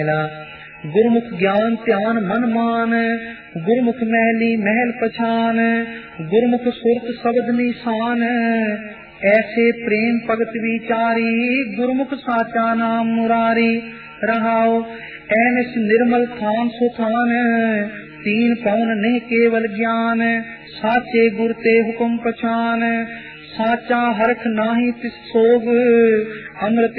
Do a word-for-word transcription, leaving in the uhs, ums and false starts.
गुरमुख ज्ञान ध्यान मन मान, गुरमुख महली महल पछान, गुरमुख सुरत शब्द निशान, ऐसे प्रेम भगत विचारी, गुरमुख साचा नाम मुरारी। रहाओ ऐनस निर्मल थान सुथान, तीन पवन नहीं केवल ज्ञान, साचे गुर ते हुक्म पछान, साचा हरख नाही तिस सोग, अमृत